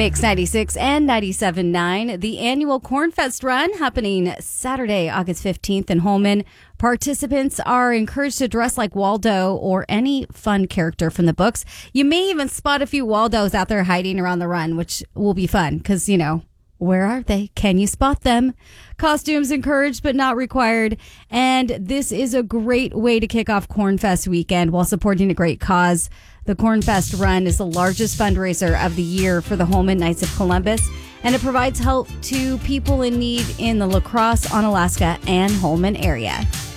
Mix 96 and 97.9. The annual Cornfest run happening Saturday, August 15th in Holmen. Participants are encouraged to dress like Waldo or any fun character from the books. You may even spot a few Waldos out there hiding around the run, which will be fun because, you know, where are they? Can you spot them? Costumes encouraged but not required. And this is a great way to kick off Cornfest weekend while supporting a great cause. The Cornfest Run is the largest fundraiser of the year for the Holmen Knights of Columbus, and it provides help to people in need in the La Crosse, Onalaska, and Holmen area.